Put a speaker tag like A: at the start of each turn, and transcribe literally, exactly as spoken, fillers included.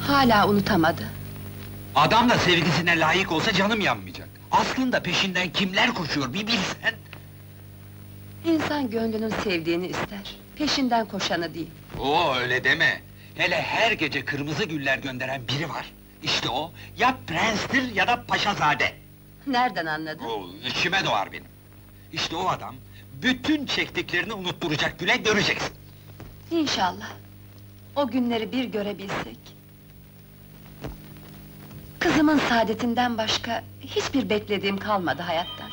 A: Hala unutamadı.
B: Adam da sevgisine layık olsa canım yanmayacak. Aslında peşinden kimler koşuyor bir bilsen!
A: İnsan gönlünün sevdiğini ister, peşinden koşanı değil.
B: Oo, öyle deme! Hele her gece kırmızı güller gönderen biri var. İşte o, ya prenstir ya da paşazade!
A: Nereden anladın?
B: Oo, içime doğar benim! İşte o adam, bütün çektiklerini unutturacak Güle, göreceksin!
A: İnşallah. O günleri bir görebilsek. Kızımın saadetinden başka hiçbir beklediğim kalmadı hayatta.